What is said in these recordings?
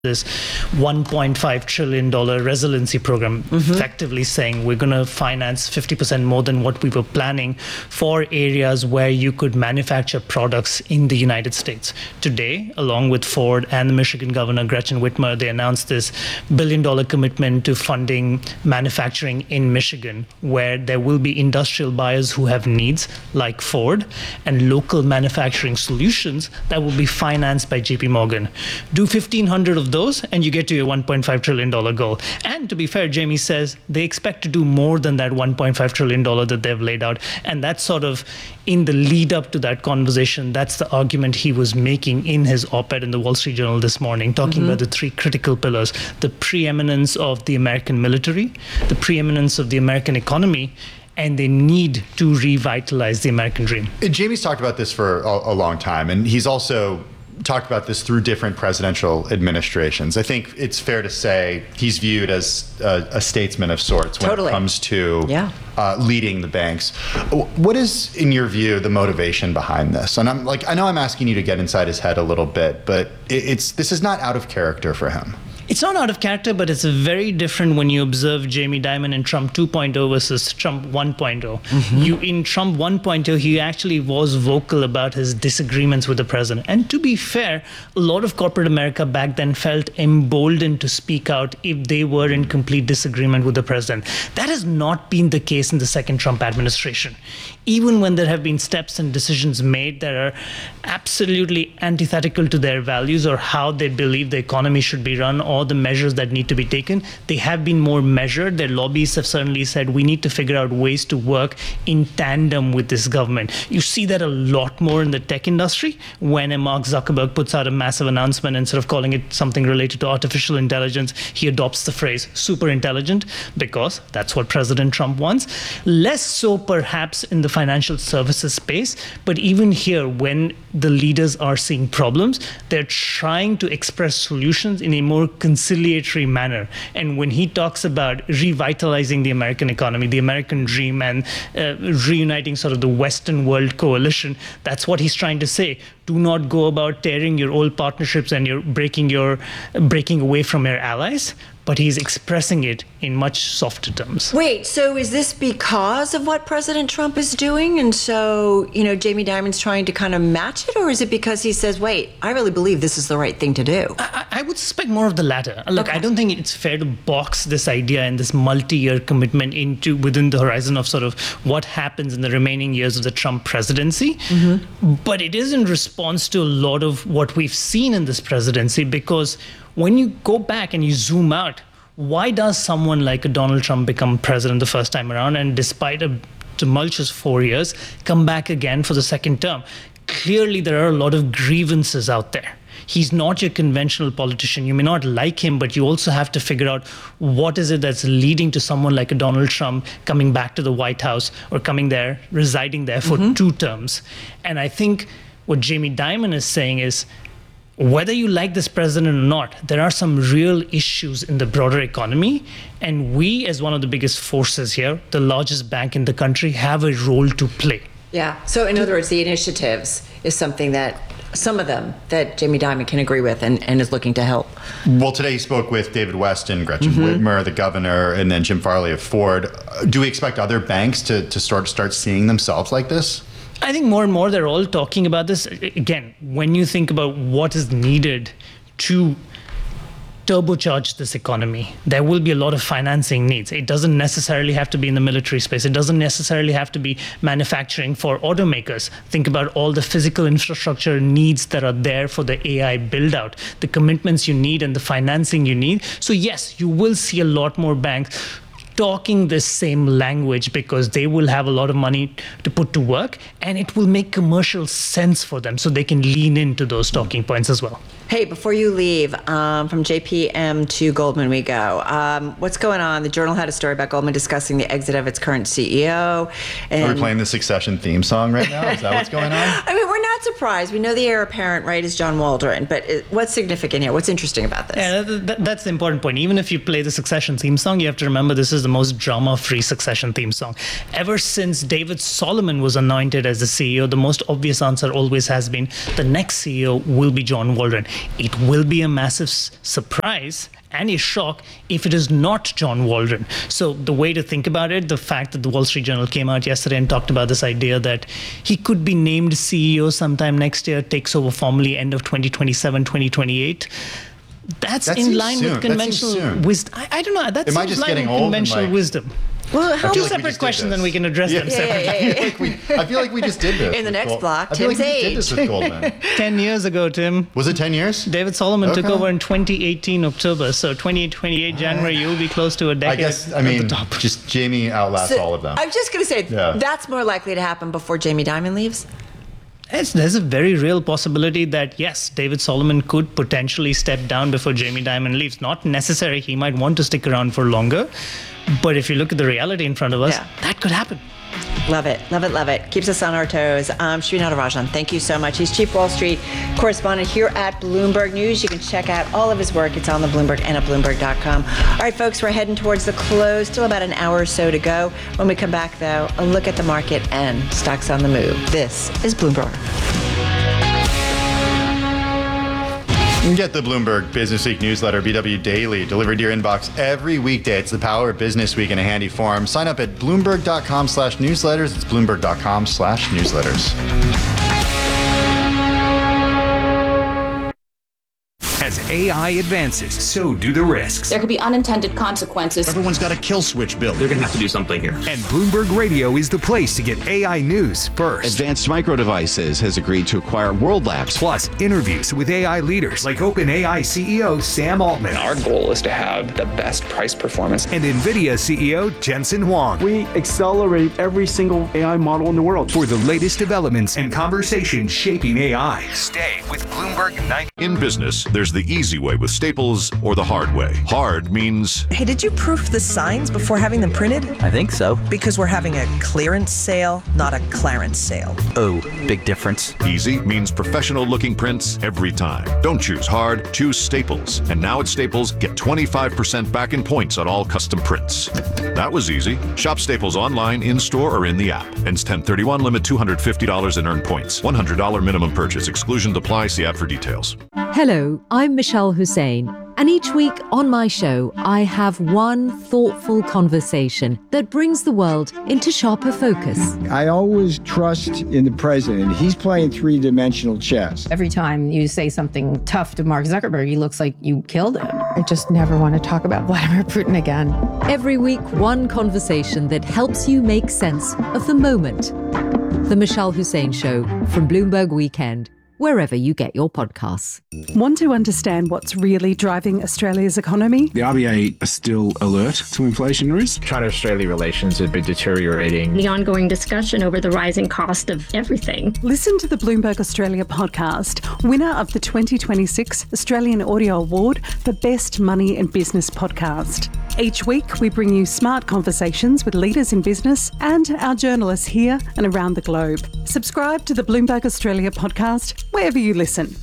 this $1.5 trillion resiliency program, effectively saying we're going to finance 50% more than what we were planning for areas where you could manufacture products in the United States. Today, along with Ford and the Michigan Governor Gretchen Whitmer, they announced this billion-dollar commitment to funding manufacturing in Michigan, where there will be industrial buyers who have needs like Ford and local manufacturing solutions that will be financed by JP Morgan. Do 1,500 of those and you get to your $1.5 trillion goal. And to be fair, Jamie says they expect to do more than that $1.5 trillion that they've laid out. And that's sort of in the lead up to that conversation. That's the argument he was making in his op-ed in the Wall Street Journal this morning, talking about the three critical pillars: the preeminence of the American military, the preeminence of the American economy, and they need to revitalize the American dream. Jamie's talked about this for a long time, and he's also talked about this through different presidential administrations. I think it's fair to say he's viewed as a statesman of sorts when it comes to leading the banks. What is, in your view, the motivation behind this? And I know I'm asking you to get inside his head a little bit, but this is not out of character for him. It's not out of character, but it's very different when you observe Jamie Dimon in Trump 2.0 versus Trump 1.0. In Trump 1.0, he actually was vocal about his disagreements with the president. And to be fair, a lot of corporate America back then felt emboldened to speak out if they were in complete disagreement with the president. That has not been the case in the second Trump administration. Even when there have been steps and decisions made that are absolutely antithetical to their values or how they believe the economy should be run or the measures that need to be taken, they have been more measured. Their lobbyists have certainly said we need to figure out ways to work in tandem with this government. You see that a lot more in the tech industry when Mark Zuckerberg puts out a massive announcement, instead of calling it something related to artificial intelligence, he adopts the phrase super intelligent because that's what President Trump wants. Less so perhaps in the financial services space, but even here, when the leaders are seeing problems, they're trying to express solutions in a more conciliatory manner. And when he talks about revitalizing the American economy, the American dream, and reuniting sort of the Western world coalition, that's what he's trying to say. Do not go about tearing your old partnerships and you're breaking away from your allies. But he's expressing it in much softer terms. Wait, so is this because of what President Trump is doing? And so, Jamie Dimon's trying to kind of match it? Or is it because he says, wait, I really believe this is the right thing to do? I would suspect more of the latter. Look, I don't think it's fair to box this idea and this multi-year commitment into within the horizon of sort of what happens in the remaining years of the Trump presidency. But it is in response to a lot of what we've seen in this presidency, because when you go back and you zoom out, why does someone like a Donald Trump become president the first time around and despite a tumultuous 4 years, come back again for the second term? Clearly, there are a lot of grievances out there. He's not your conventional politician. You may not like him, but you also have to figure out what is it that's leading to someone like a Donald Trump coming back to the White House or coming there, residing there for 2 terms. And I think what Jamie Dimon is saying is, whether you like this president or not, there are some real issues in the broader economy. And we, as one of the biggest forces here, the largest bank in the country, have a role to play. Yeah. So in other words, the initiatives is something that some of them that Jamie Dimon can agree with and is looking to help. Well, today you spoke with David Westin, Gretchen Whitmer, the governor, and then Jim Farley of Ford. Do we expect other banks to start seeing themselves like this? I think more and more they're all talking about this. Again, when you think about what is needed to turbocharge this economy, there will be a lot of financing needs. It doesn't necessarily have to be in the military space. It doesn't necessarily have to be manufacturing for automakers. Think about all the physical infrastructure needs that are there for the AI build out, the commitments you need and the financing you need. So yes, you will see a lot more banks talking this same language because they will have a lot of money to put to work and it will make commercial sense for them so they can lean into those talking points as well. Hey, before you leave, from JPM to Goldman we go. What's going on? The Journal had a story about Goldman discussing the exit of its current CEO. Are we playing the Succession theme song right now? Is that what's going on? I mean, we're not not surprised. We know the heir apparent, right, is John Waldron, but what's significant here? What's interesting about this? Yeah, that's the important point. Even if you play the Succession theme song, you have to remember this is the most drama-free Succession theme song. Ever since David Solomon was anointed as the CEO, the most obvious answer always has been the next CEO will be John Waldron. It will be a massive surprise and a shock if it is not John Waldron. So the way to think about it, the fact that the Wall Street Journal came out yesterday and talked about this idea that he could be named CEO sometime next year, takes over formally end of 2027, 2028. That's in line with conventional wisdom. I don't know. That's in line with conventional wisdom. Well, how two separate questions, and we can address them separately. I feel like we just did this. In the next block, I feel like we did this with Goldman. 10 years ago, Tim. Was it 10 years? David Solomon took over in 2018 October. So 2028 January, you'll be close to a decade. I guess, I mean, just Jamie outlasts all of them. I'm just going to say, that's more likely to happen before Jamie Dimon leaves. There's a very real possibility that, yes, David Solomon could potentially step down before Jamie Dimon leaves. Not necessary. He might want to stick around for longer. But if you look at the reality in front of us, that could happen. Love it. Love it. Love it. Keeps us on our toes. Srinath Rajan, thank you so much. He's Chief Wall Street Correspondent here at Bloomberg News. You can check out all of his work. It's on the Bloomberg and at Bloomberg.com. All right, folks, we're heading towards the close. Still about an hour or so to go. When we come back, though, a look at the market and stocks on the move. This is Bloomberg. You can get the Bloomberg Business Week newsletter, BW Daily, delivered to your inbox every weekday. It's the power of Business Week in a handy form. Sign up at Bloomberg.com/newsletters. It's Bloomberg.com/newsletters. As AI advances, so do the risks. There could be unintended consequences. Everyone's got a kill switch built. They're going to have to do something here. And Bloomberg Radio is the place to get AI news first. Advanced Micro Devices has agreed to acquire World Labs. Plus, interviews with AI leaders like OpenAI CEO Sam Altman. Our goal is to have the best price performance. And NVIDIA CEO Jensen Huang. We accelerate every single AI model in the world. For the latest developments and conversations shaping AI. Stay with Bloomberg 90. In business, there's the easy way with Staples or the hard way. Hard means... Hey, did you proof the signs before having them printed? I think so. Because we're having a clearance sale, not a clarence sale. Oh, big difference. Easy means professional-looking prints every time. Don't choose hard, choose Staples. And now at Staples, get 25% back in points on all custom prints. That was easy. Shop Staples online, in-store, or in the app. Ends 10/31, limit $250 in earned points. $100 minimum purchase. Exclusion apply. See app for details. Hello, I'm Michelle Hussein, and each week on my show, I have one thoughtful conversation that brings the world into sharper focus. I always trust in the president. He's playing three-dimensional chess. Every time you say something tough to Mark Zuckerberg, he looks like you killed him. I just never want to talk about Vladimir Putin again. Every week, one conversation that helps you make sense of the moment. The Michelle Hussein Show from Bloomberg Weekend, wherever you get your podcasts. Want to understand what's really driving Australia's economy? The RBA are still alert to inflation risk. China-Australia relations have been deteriorating. The ongoing discussion over the rising cost of everything. Listen to the Bloomberg Australia podcast, winner of the 2026 Australian Audio Award for Best Money and Business Podcast. Each week, we bring you smart conversations with leaders in business and our journalists here and around the globe. Subscribe to the Bloomberg Australia podcast wherever you listen.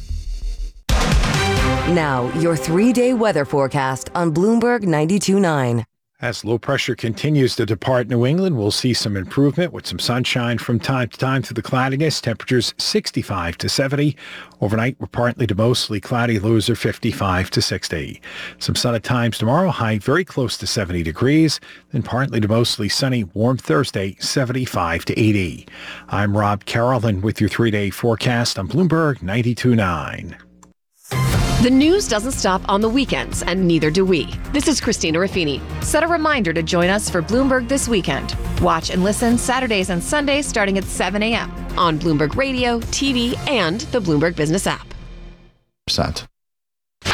Now, your 3-day weather forecast on Bloomberg 92.9. As low pressure continues to depart New England, we'll see some improvement with some sunshine from time to time through the cloudiness. Temperatures 65 to 70. Overnight, we're partly to mostly cloudy. Lows are 55 to 60. Some sun at times tomorrow. High very close to 70 degrees. Then partly to mostly sunny. Warm Thursday, 75 to 80. I'm Rob Carrollton with your 3-day forecast on Bloomberg 92.9. The news doesn't stop on the weekends, and neither do we. This is Christina Raffini. Set a reminder to join us for Bloomberg This Weekend. Watch and listen Saturdays and Sundays starting at 7 a.m. on Bloomberg Radio, TV, and the Bloomberg Business app.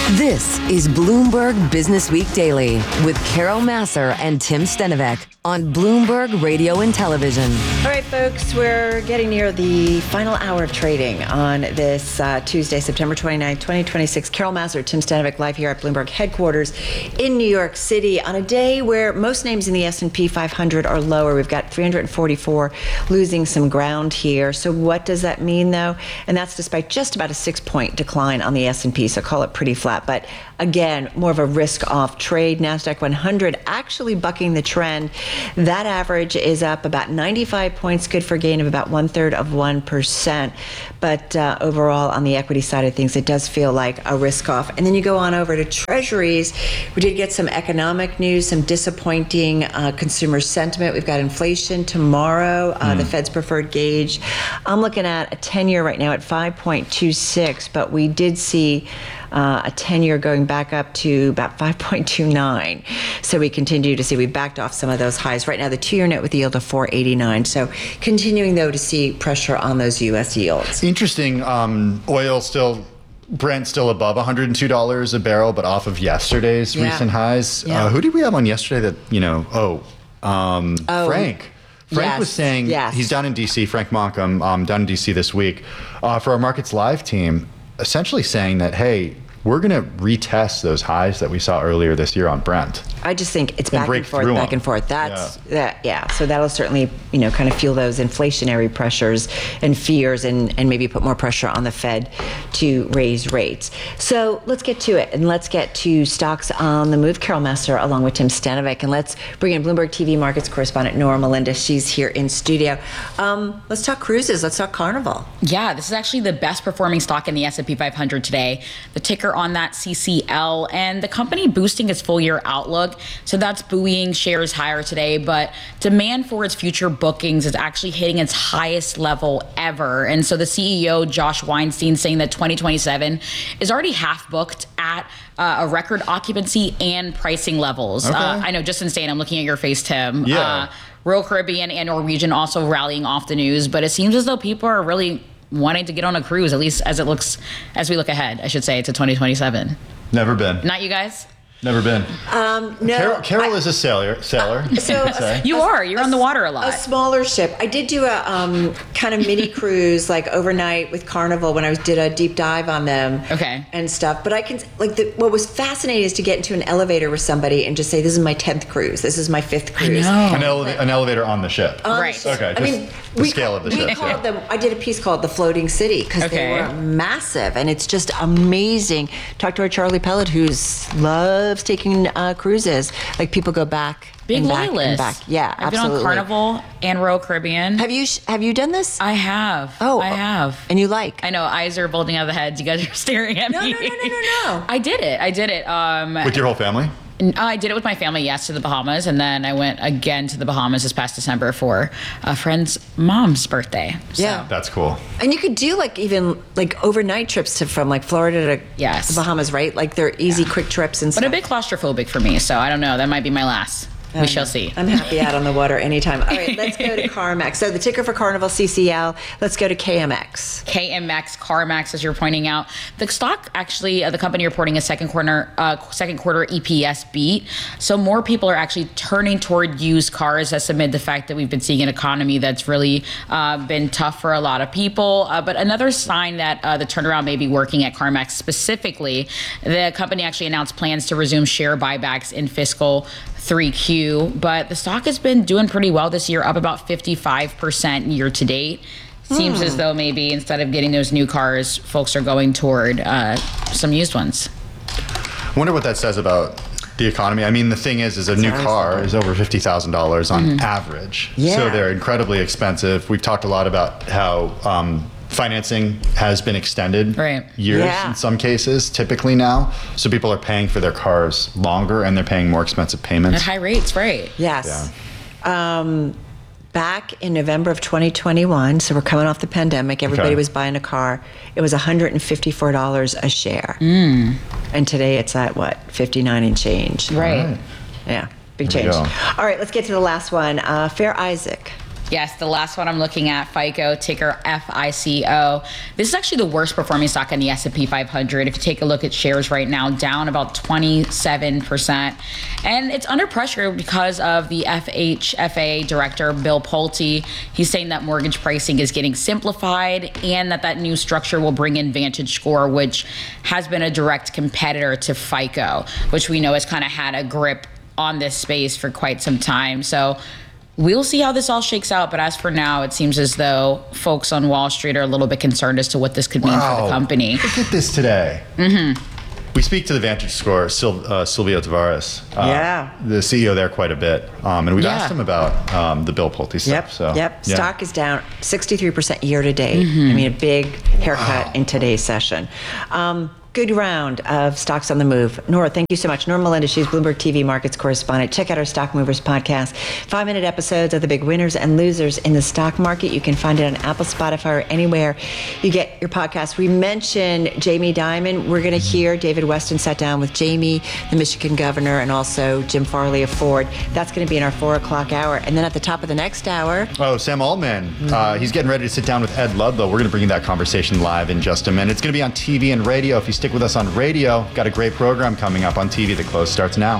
This is Bloomberg Business Week Daily with Carol Massar and Tim Stenovec on Bloomberg Radio and Television. All right, folks, we're getting near the final hour of trading on this Tuesday, September 29th, 2026. Carol Massar, Tim Stenovec, live here at Bloomberg headquarters in New York City on a day where most names in the S&P 500 are lower. We've got 344 losing some ground here. So what does that mean, though? And that's despite just about a 6-point decline on the S&P, so call it pretty flat. But again, more of a risk-off trade. NASDAQ 100 actually bucking the trend. That average is up about 95 points, good for a gain of about 1/3%. But overall, on the equity side of things, it does feel like a risk-off. And then you go on over to Treasuries. We did get some economic news, some disappointing consumer sentiment. We've got inflation tomorrow, the Fed's preferred gauge. I'm looking at a 10-year right now at 5.26, but we did see a 10-year going back up to about 5.29. So we continue to see, we backed off some of those highs. Right now, the 2-year note with a yield of 4.89. So continuing, though, to see pressure on those U.S. yields. Interesting. Oil still, Brent still above $102 a barrel, but off of yesterday's recent highs. Yeah. Who did we have on yesterday that, Frank. Frank was saying, he's down in D.C., Frank Monkham, down in D.C. this week, for our Markets Live team, essentially saying that, hey, we're going to retest those highs that we saw earlier this year on Brent. I just think it's back and forth. So that'll certainly, kind of fuel those inflationary pressures and fears and maybe put more pressure on the Fed to raise rates. So let's get to it, and let's get to stocks on the move. Carol Massar along with Tim Stenovec, and let's bring in Bloomberg TV markets correspondent Nora Melinda. She's here in studio. Let's talk cruises. Let's talk Carnival. Yeah, this is actually the best performing stock in the S&P 500 today. The ticker on that CCL, and the company boosting its full year outlook. So that's buoying shares higher today, but demand for its future bookings is actually hitting its highest level ever. And so the CEO, Josh Weinstein, saying that 2027 is already half booked at a record occupancy and pricing levels. Okay. I know, just insane. I'm looking at your face, Tim. Yeah. Royal Caribbean and Norwegian also rallying off the news, but it seems as though people are really wanting to get on a cruise, at least as we look ahead, I should say, to 2027. Never been. Not you guys? Never been. No. Carol is a sailor. You're on the water a lot. A smaller ship. I did do a kind of mini cruise, like overnight with Carnival when I did a deep dive on them. Okay. And stuff. But I can, what was fascinating is to get into an elevator with somebody and just say, this is my 10th cruise. This is my 5th cruise. An elevator on the ship. Right. Okay. The scale of the ship. We called them, I did a piece called The Floating City because they were massive, and it's just amazing. Talked to our Charlie Pellet, who's loves taking cruises. Like, people go back. Big loyalist. And back. Yeah, I've absolutely. been on Carnival and Royal Caribbean. Have you done this? I have. Oh, I have. And you like? I know, eyes are bulging out of the heads. You guys are staring at me. No. I did it. With your whole family? I did it with my family, yes, to the Bahamas, and then I went again to the Bahamas this past December for a friend's mom's birthday. Yeah, that's cool. And you could do even overnight trips from Florida to the Bahamas, right? Like, they're easy, quick trips and stuff. But a bit claustrophobic for me, so I don't know. That might be my last. We shall see. I'm happy out on the water anytime. All right, let's go to CarMax. So the ticker for Carnival, CCL. Let's go to KMX. KMX, CarMax, as you're pointing out. The stock, actually, the company reporting a second quarter EPS beat. So more people are actually turning toward used cars amid the fact that we've been seeing an economy that's really been tough for a lot of people. But another sign that the turnaround may be working at CarMax specifically, the company actually announced plans to resume share buybacks in fiscal 3Q, but the stock has been doing pretty well this year, up about 55% year to date. Seems as though maybe instead of getting those new cars, folks are going toward some used ones. I wonder what that says about the economy. I mean, the thing is a new car is over $50,000 on average. Yeah. So they're incredibly expensive. We've talked a lot about how financing has been extended years in some cases, typically now. So people are paying for their cars longer, and they're paying more expensive payments. At high rates, right? Yes. Yeah. Back in November of 2021, so we're coming off the pandemic, everybody was buying a car. It was $154 a share. And today it's at, $59 and change. Right. Yeah, big change. All right, let's get to the last one. Fair Isaac. Yes, the last one I'm looking at, FICO, ticker FICO. This is actually the worst performing stock in the S&P 500. If you take a look at shares right now, down about 27%. And it's under pressure because of the FHFA director, Bill Pulte. He's saying that mortgage pricing is getting simplified and that new structure will bring in VantageScore, which has been a direct competitor to FICO, which we know has kind of had a grip on this space for quite some time. So we'll see how this all shakes out, but as for now, it seems as though folks on Wall Street are a little bit concerned as to what this could mean for the company. Look at this today. Mm-hmm. We speak to the VantageScore, Silvio Tavares, the CEO there, quite a bit, and we've asked him about the Bill Pulte stuff. Stock is down 63% year to date. I mean, a big haircut in today's session. Good round of stocks on the move. Nora, thank you so much. Nora Melinda, she's Bloomberg TV markets correspondent. Check out our Stock Movers podcast. 5-minute episodes of the big winners and losers in the stock market. You can find it on Apple, Spotify, or anywhere you get your podcast. We mentioned Jamie Dimon. We're going to hear David Weston sat down with Jamie, the Michigan governor, and also Jim Farley of Ford. That's going to be in our 4 o'clock hour. And then at the top of the next hour... Sam Altman. He's getting ready to sit down with Ed Ludlow. We're going to bring you that conversation live in just a minute. It's going to be on TV and radio. If you stick with us on radio, got a great program coming up on TV. The close starts now.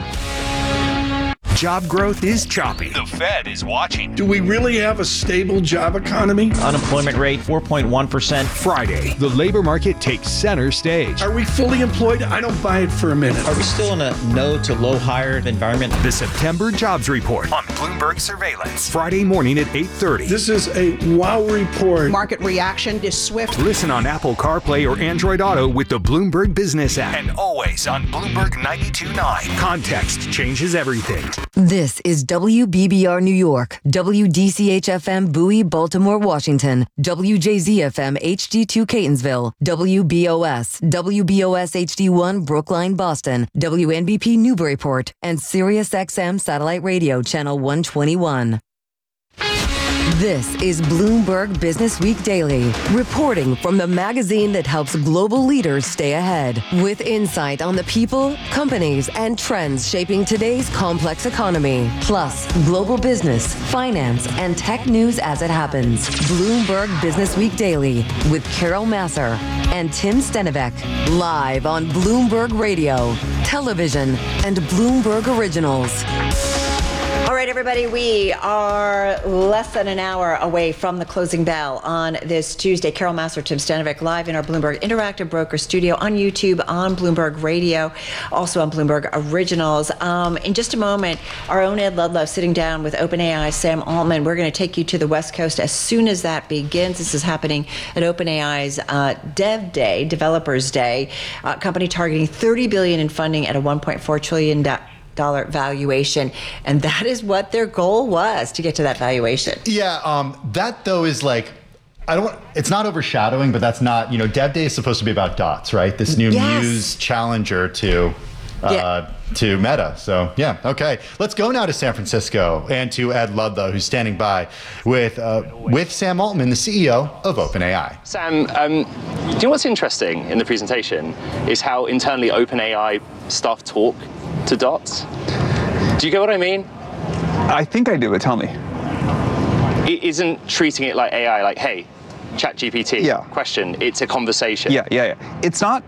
Job growth is choppy. The Fed is watching. Do we really have a stable job economy? Unemployment rate 4.1%. Friday, the labor market takes center stage. Are we fully employed? I don't buy it for a minute. Are we still in a no to low hire environment? The September Jobs Report on Bloomberg Surveillance. Friday morning at 8:30. This is a wow report. Market reaction is swift. Listen on Apple CarPlay or Android Auto with the Bloomberg Business app. And always on Bloomberg 92.9. Context changes everything. This is WBBR New York, WDCH-FM Bowie, Baltimore, Washington, WJZ-FM HD2 Catonsville, WBOS, WBOS HD1 Brookline, Boston, WNBP Newburyport, and SiriusXM Satellite Radio Channel 121. This is Bloomberg Business Week Daily, reporting from the magazine that helps global leaders stay ahead, with insight on the people, companies, and trends shaping today's complex economy, plus global business, finance, and tech news as it happens. Bloomberg Business Week Daily with Carol Massar and Tim Stenivek, live on Bloomberg Radio, television, and Bloomberg Originals. All right, everybody, we are less than an hour away from the closing bell on this Tuesday. Carol Massar, Tim Stenivek, live in our Bloomberg Interactive Broker studio on YouTube, on Bloomberg Radio, also on Bloomberg Originals. In just a moment, our own Ed Ludlow sitting down with OpenAI Sam Altman. We're going to take you to the West Coast as soon as that begins. This is happening at OpenAI's Dev Day, Developers Day, company targeting $30 billion in funding at a $1.4 trillion valuation, and that is what their goal was, to get to that valuation. That though is like, it's not overshadowing, but that's not, Dev Day is supposed to be about Dots, right? This new Muse challenger to Meta. So okay. Let's go now to San Francisco and to Ed Ludlow, who's standing by with Sam Altman, the CEO of OpenAI. Sam, do you know what's interesting in the presentation is how internally OpenAI staff talk to Dots. Do you get what I mean? I think I do, but tell me. It isn't treating it like AI, like, hey, ChatGPT, question. It's a conversation. Yeah. It's not,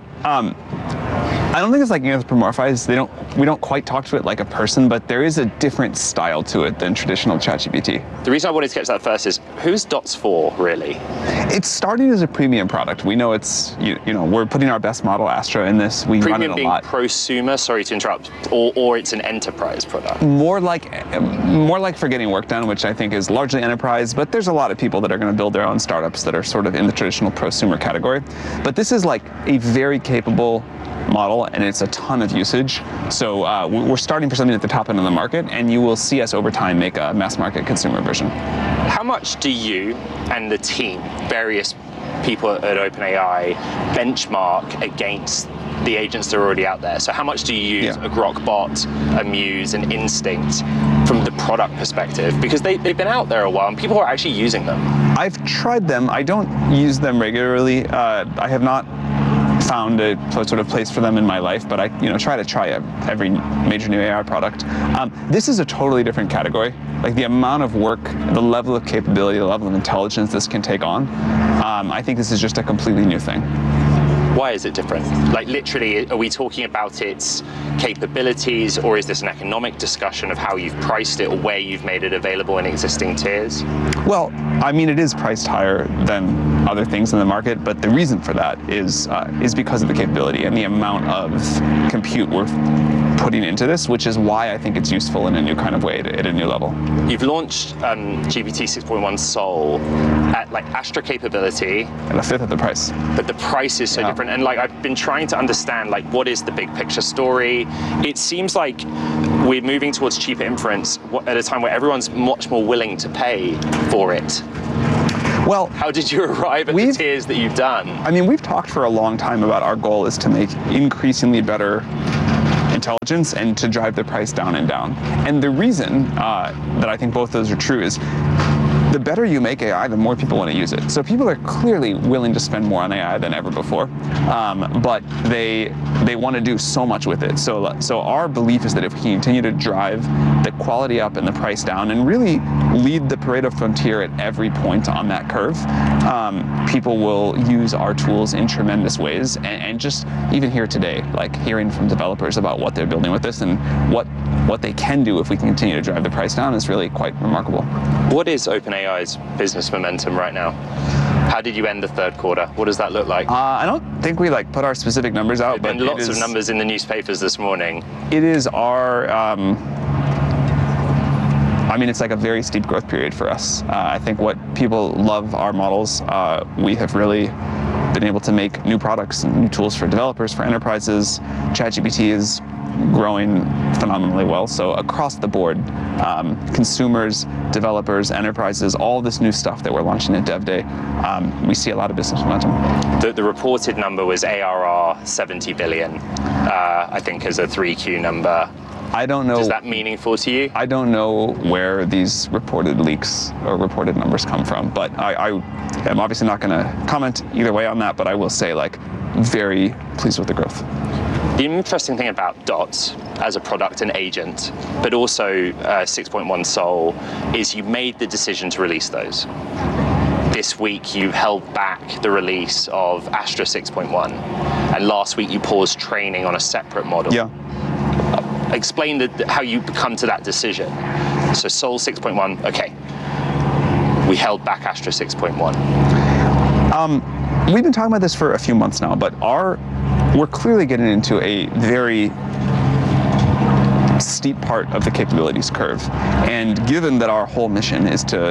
I don't think it's like anthropomorphized. We don't quite talk to it like a person, but there is a different style to it than traditional ChatGPT. The reason I wanted to get to that first is, who's Dots for, really? It's starting as a premium product. We know it's, we're putting our best model, Astra, in this. We run it a lot. Premium being prosumer, sorry to interrupt, or it's an enterprise product? More like for getting work done, which I think is largely enterprise, but there's a lot of people that are going to build their own startups that are sort of in the traditional prosumer category. But this is like a very capable model, and it's a ton of usage. So we're starting for something at the top end of the market, and you will see us over time make a mass market consumer version. How much do you and the team, various people at OpenAI, benchmark against the agents that are already out there? So how much do you use a Grokbot, a Muse, an Instinct from the product perspective? Because they've been out there a while and people are actually using them. I've tried them. I don't use them regularly. I have not found a sort of place for them in my life, but I try every major new AI product. This is a totally different category. Like the amount of work, the level of capability, the level of intelligence this can take on, I think this is just a completely new thing. Why is it different? Like literally, are we talking about its capabilities, or is this an economic discussion of how you've priced it or where you've made it available in existing tiers? Well, I mean, it is priced higher than other things in the market, but the reason for that is because of the capability and the amount of compute we're putting into this, which is why I think it's useful in a new kind of way at a new level. You've launched GPT 6.1 Sol at like Astra capability. At a fifth of the price. But the price is so different. And like I've been trying to understand like what is the big picture story. It seems like we're moving towards cheaper inference at a time where everyone's much more willing to pay for it. Well, how did you arrive at the tiers that you've done? I mean, we've talked for a long time about our goal is to make increasingly better intelligence and to drive the price down and down. And the reason that I think both those are true is the better you make AI, the more people want to use it. So people are clearly willing to spend more on AI than ever before, but they want to do so much with it. So our belief is that if we can continue to drive the quality up and the price down and really lead the Pareto frontier at every point on that curve, people will use our tools in tremendous ways. And just even here today, like hearing from developers about what they're building with this and what they can do if we can continue to drive the price down is really quite remarkable. What is OpenAI's business momentum right now? How did you end the third quarter? What does that look like? I don't think we put our specific numbers out, but lots of numbers in the newspapers this morning. It is our. I mean, it's like a very steep growth period for us. I think what people love our models. We have really been able to make new products and new tools for developers, for enterprises. ChatGPT is growing phenomenally well. So across the board, consumers, developers, enterprises, all this new stuff that we're launching at Dev Day, we see a lot of business momentum. The reported number was ARR 70 billion, I think as a 3Q number. I don't know. Is that meaningful to you? I don't know where these reported leaks or reported numbers come from, but I am obviously not going to comment either way on that, but I will say very pleased with the growth. The interesting thing about Dots as a product and agent, but also 6.1 Sol, is you made the decision to release those. This week you held back the release of Astra 6.1, and last week you paused training on a separate model. Yeah. Explain how you come to that decision. So Sol 6.1, okay. We held back Astra 6.1. We've been talking about this for a few months now, but we're clearly getting into a very steep part of the capabilities curve. And given that our whole mission is to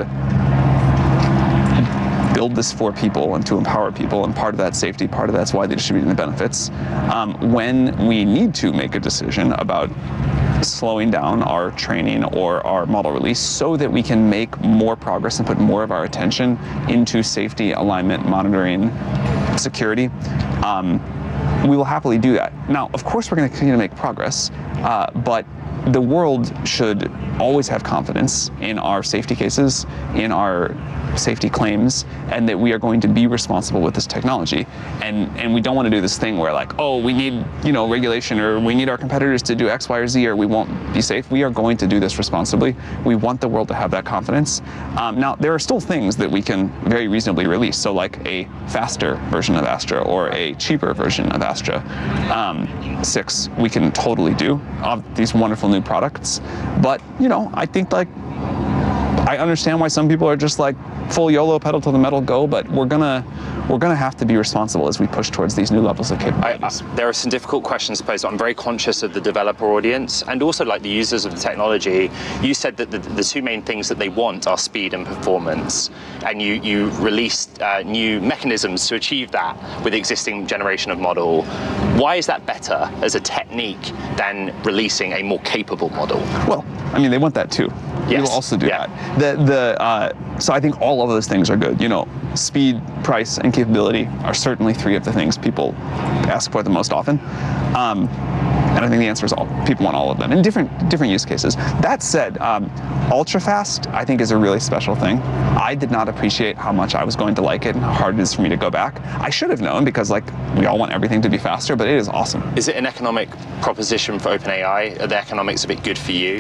build this for people and to empower people, and part of that's safety, part of that's widely distributing the benefits, when we need to make a decision about slowing down our training or our model release so that we can make more progress and put more of our attention into safety, alignment, monitoring, security, we will happily do that. Now, of course, we're going to continue to make progress, but the world should always have confidence in our safety cases, in our safety claims, and that we are going to be responsible with this technology. And we don't want to do this thing where we need regulation, or we need our competitors to do X, Y, or Z, or we won't be safe. We are going to do this responsibly. We want the world to have that confidence. Now, there are still things that we can very reasonably release. So like a faster version of Astra or a cheaper version of Astra 6, we can totally do these wonderful new products. But, I think I understand why some people are just full YOLO, pedal to the metal, go, but we're gonna have to be responsible as we push towards these new levels of capabilities. There are some difficult questions to pose. I'm very conscious of the developer audience and also the users of the technology. You said that the two main things that they want are speed and performance, and you released new mechanisms to achieve that with the existing generation of model. Why is that better as a technique than releasing a more capable model? Well, I mean, they want that too. Yes. We will also do that. So I think all of those things are good. Speed, price, and capability are certainly three of the things people ask for the most often. And I think the answer is all. People want all of them in different use cases. That said, ultra-fast, I think, is a really special thing. I did not appreciate how much I was going to like it and how hard it is for me to go back. I should have known because, like, we all want everything to be faster, but it is awesome. Is it an economic proposition for OpenAI? Are the economics a bit good for you?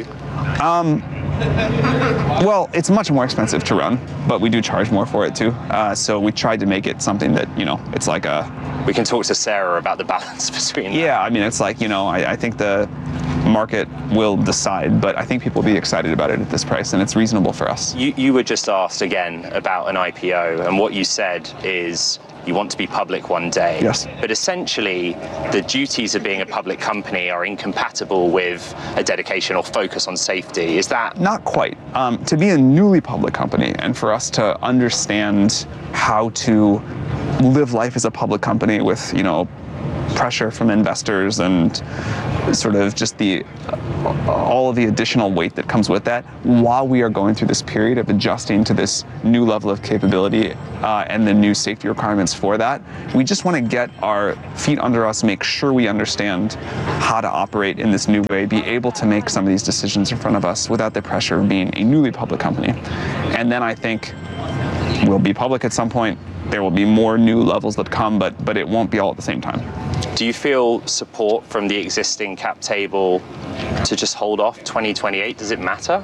Well, it's much more expensive to run, but we do charge more for it too. So we tried to make it something that, it's like a... We can talk to Sarah about the balance between that. Yeah, I mean, it's like, I think the market will decide, but I think people will be excited about it at this price, and it's reasonable for us. You were just asked again about an IPO, and what you said is you want to be public one day. Yes. But essentially, the duties of being a public company are incompatible with a dedication or focus on safety. Is that? Not quite. To be a newly public company and for us to understand how to live life as a public company with, pressure from investors and sort of just all of the additional weight that comes with that while we are going through this period of adjusting to this new level of capability and the new safety requirements for that. We just want to get our feet under us, make sure we understand how to operate in this new way, be able to make some of these decisions in front of us without the pressure of being a newly public company. And then I think we'll be public at some point. There will be more new levels that come, but it won't be all at the same time. Do you feel support from the existing cap table to just hold off 2028? Does it matter?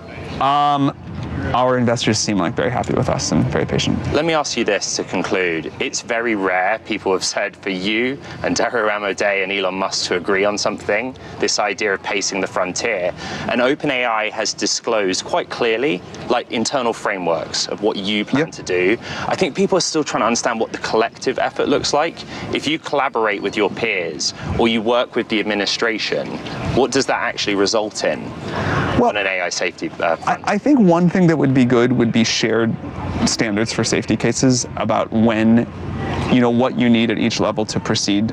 Our investors seem like very happy with us and very patient. Let me ask you this to conclude. It's very rare, people have said, for you and Dario Amodei and Elon Musk to agree on something, this idea of pacing the frontier. And OpenAI has disclosed quite clearly, like internal frameworks of what you plan to do. I think people are still trying to understand what the collective effort looks like. If you collaborate with your peers or you work with the administration, what does that actually result in on an AI safety front? I think one thing that would be good would be shared standards for safety cases about when, what you need at each level to proceed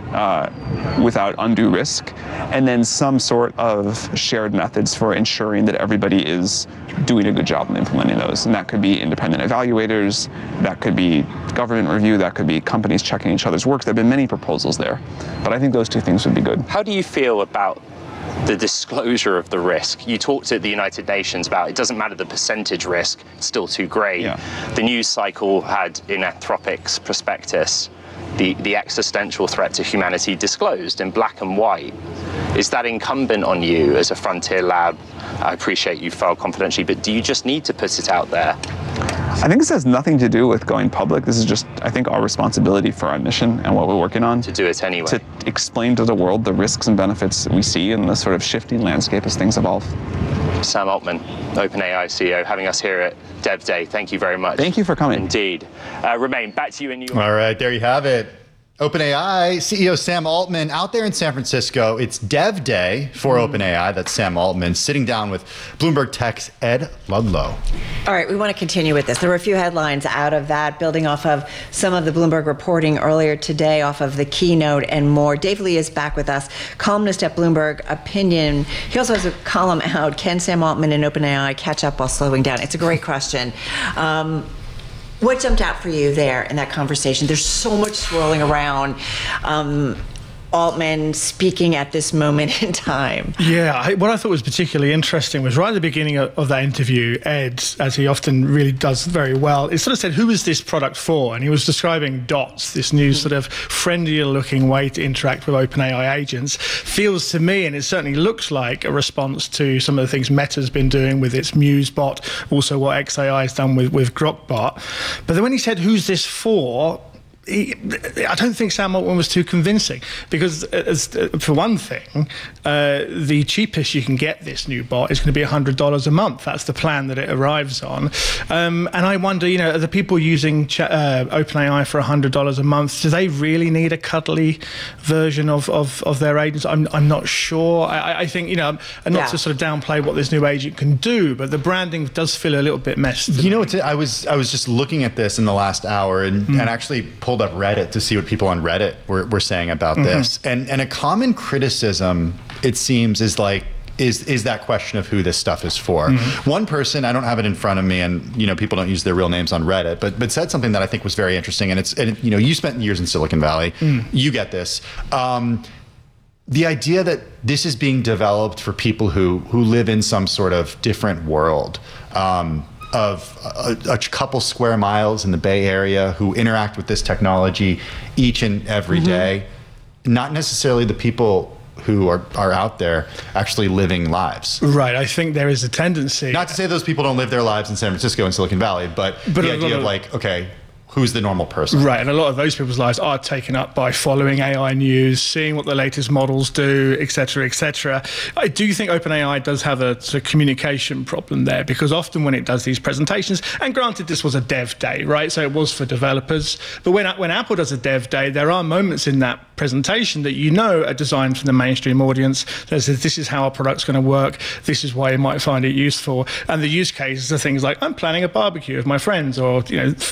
without undue risk, and then some sort of shared methods for ensuring that everybody is doing a good job in implementing those. And that could be independent evaluators, that could be government review, that could be companies checking each other's work. There have been many proposals there, but I think those two things would be good. How do you feel about the disclosure of the risk? You talked at the United Nations about it doesn't matter the percentage risk, it's still too great. Yeah. The news cycle had in Anthropic's prospectus the existential threat to humanity disclosed in black and white. Is that incumbent on you as a frontier lab? I appreciate you filed confidentially, but do you just need to put it out there? I think this has nothing to do with going public. This is just, I think, our responsibility for our mission and what we're working on. To do it anyway. To explain to the world the risks and benefits that we see in the sort of shifting landscape as things evolve. Sam Altman, OpenAI CEO, having us here at Dev Day. Thank you very much. Thank you for coming. Indeed. Romain, back to you in New York. All right, there you have it. OpenAI CEO Sam Altman out there in San Francisco. It's Dev Day for OpenAI. That's Sam Altman sitting down with Bloomberg Tech's Ed Ludlow. All right, we want to continue with this. There were a few headlines out of that, building off of some of the Bloomberg reporting earlier today, off of the keynote and more. Dave Lee is back with us, columnist at Bloomberg Opinion. He also has a column out, Can Sam Altman and OpenAI catch up while slowing down? It's a great question. What jumped out for you there in that conversation? There's so much swirling around. Altman speaking at this moment in time. Yeah, what I thought was particularly interesting was right at the beginning of that interview, Ed, as he often really does very well, it sort of said, who is this product for? And he was describing Dots, this new sort of friendlier looking way to interact with OpenAI agents. Feels to me, and it certainly looks like, a response to some of the things Meta's been doing with its Muse bot, also what XAI has done with Grokbot. But then when he said, who's this for? I don't think Sam Altman was too convincing because, for one thing, the cheapest you can get this new bot is going to be $100 a month. That's the plan that it arrives on. And I wonder, are the people using OpenAI for $100 a month, do they really need a cuddly version of their agents? I'm not sure. I think, and not to sort of downplay what this new agent can do, but the branding does feel a little bit messed. I was just looking at this in the last hour and actually pulled up Reddit to see what people on Reddit were saying about this. And a common criticism, it seems, is that question of who this stuff is for. One person, I don't have it in front of me, and people don't use their real names on Reddit, but said something that I think was very interesting. And you spent years in Silicon Valley, you get this. the idea that this is being developed for people who live in some sort of different world, of a couple square miles in the Bay Area, who interact with this technology each and every day, not necessarily the people who are out there actually living lives. Right. I think there is a tendency. Not to say those people don't live their lives in San Francisco and Silicon Valley, but the idea of like, okay, who's the normal person? Right, and a lot of those people's lives are taken up by following AI news, seeing what the latest models do, et cetera, et cetera. I do think OpenAI does have a sort of communication problem there, because often when it does these presentations, and granted this was a dev day, right, so it was for developers, but when Apple does a dev day, there are moments in that presentation that are designed for the mainstream audience that says this is how our product's going to work, this is why you might find it useful, and the use cases are things like I'm planning a barbecue with my friends, or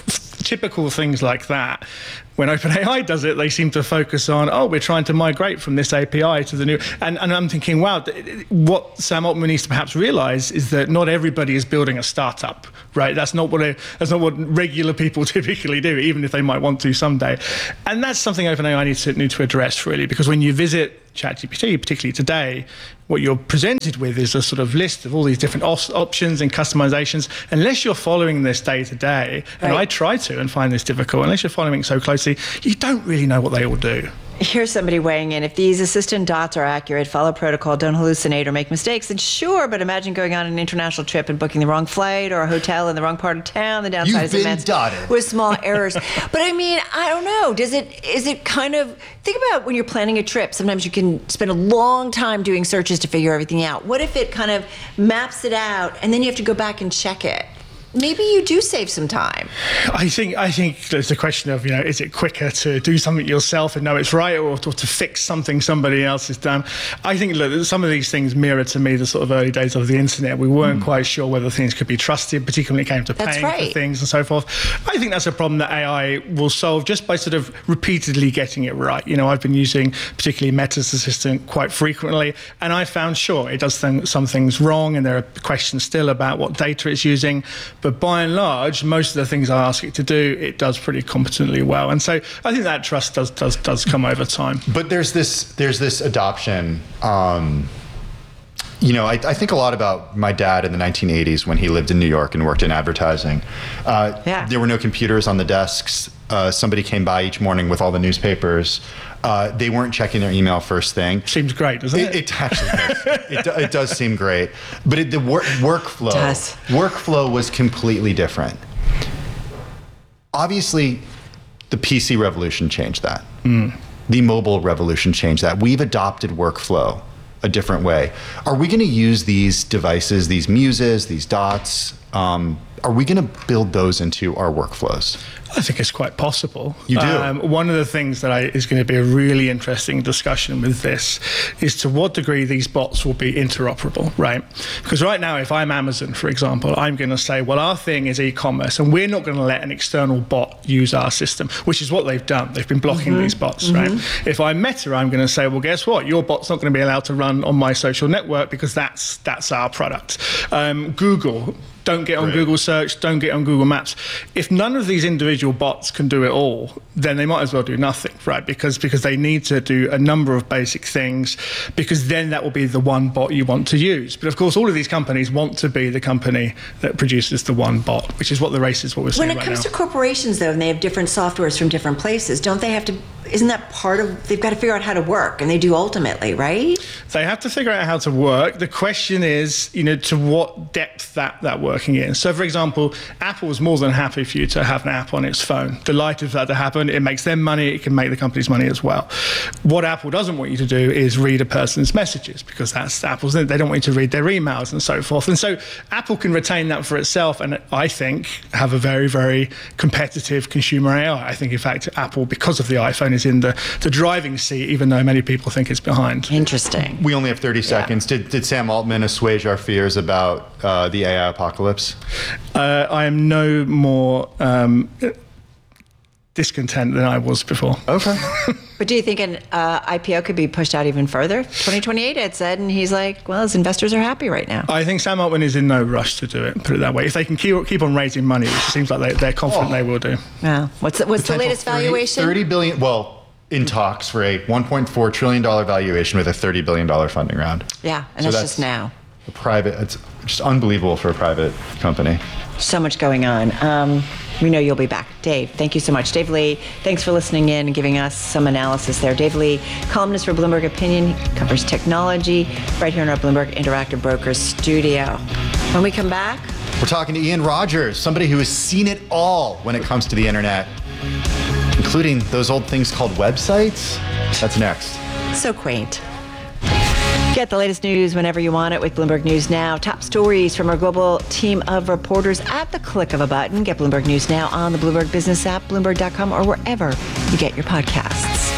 typical things like that. When OpenAI does it, they seem to focus on, we're trying to migrate from this API to the new. And I'm thinking, wow, what Sam Altman needs to perhaps realize is that not everybody is building a startup, right? That's not what regular people typically do, even if they might want to someday. And that's something OpenAI needs to address, really, because when you visit ChatGPT, particularly today, what you're presented with is a sort of list of all these different options and customizations. Unless you're following this day to day, and I try to and find this difficult, unless you're following it so closely, you don't really know what they all do. Here's somebody weighing in. If these assistant dots are accurate, follow protocol, don't hallucinate or make mistakes, then sure, but imagine going on an international trip and booking the wrong flight or a hotel in the wrong part of town. The downside is immense with small errors. But I mean, I don't know. Is it kind of, think about when you're planning a trip, sometimes you can spend a long time doing searches to figure everything out. What if it kind of maps it out and then you have to go back and check it? Maybe you do save some time. I think there's a question of, is it quicker to do something yourself and know it's right, or to fix something somebody else has done? I think, look, some of these things mirror to me the sort of early days of the internet. We weren't quite sure whether things could be trusted, particularly when it came to paying for things and so forth. I think that's a problem that AI will solve just by sort of repeatedly getting it right. I've been using particularly Meta's Assistant quite frequently, and I found, sure, it does some things wrong, and there are questions still about what data it's using. But by and large, most of the things I ask it to do, it does pretty competently well. And so I think that trust does come over time. But there's this adoption. I think a lot about my dad in the 1980s when he lived in New York and worked in advertising. There were no computers on the desks. Somebody came by each morning with all the newspapers. They weren't checking their email first thing. Seems great, doesn't it? It actually does. It does seem great. But the workflow was completely different. Obviously, the PC revolution changed that. The mobile revolution changed that. We've adopted workflow a different way. Are we going to use these devices, these muses, these dots? Are we going to build those into our workflows? I think it's quite possible. You do? One of the things that is going to be a really interesting discussion with this is to what degree these bots will be interoperable, right? Because right now, if I'm Amazon, for example, I'm going to say, well, our thing is e-commerce, and we're not going to let an external bot use our system, which is what they've done. They've been blocking these bots, right? If I'm Meta, I'm going to say, well, guess what? Your bot's not going to be allowed to run on my social network because that's our product. Google, don't get on Google Search, don't get on Google Maps. If none of these individual bots can do it all, then they might as well do nothing, right? Because they need to do a number of basic things, because then that will be the one bot you want to use. But of course, all of these companies want to be the company that produces the one bot, which is what the race is, what we're seeing right now. When it comes to corporations, though, and they have different softwares from different places, don't they have to, isn't that part of, they've got to figure out how to work, and they do ultimately, right? They have to figure out how to work. The question is, to what depth that working in. So, for example, Apple is more than happy for you to have an app on its phone. Delighted for that to happen. It makes them money. It can make the company's money as well. What Apple doesn't want you to do is read a person's messages, because that's Apple's. They don't want you to read their emails and so forth. And so Apple can retain that for itself, and I think have a very, very competitive consumer AI. I think, in fact, Apple, because of the iPhone, is in the driving seat, even though many people think it's behind. Interesting. We only have 30 seconds. Did Sam Altman assuage our fears about the AI apocalypse? I am no more discontent than I was before. Okay. But do you think an IPO could be pushed out even further? 2028, it said, and he's like, well, his investors are happy right now. I think Sam Altman is in no rush to do it, put it that way. If they can keep on raising money, which it seems like they're confident they will do. Yeah. What's the latest valuation? 30 billion. Well, in talks for a $1.4 trillion valuation with a $30 billion funding round. Yeah, and So that's just now. It's just unbelievable for a private company. So much going on. We know you'll be back. Dave, thank you so much. Dave Lee, thanks for listening in and giving us some analysis there. Dave Lee, columnist for Bloomberg Opinion, covers technology right here in our Bloomberg Interactive Brokers studio. When we come back, we're talking to Ian Rogers, somebody who has seen it all when it comes to the internet, including those old things called websites. That's next. So quaint. Get the latest news whenever you want it with Bloomberg News Now. Top stories from our global team of reporters at the click of a button. Get Bloomberg News Now on the Bloomberg Business app, Bloomberg.com, or wherever you get your podcasts.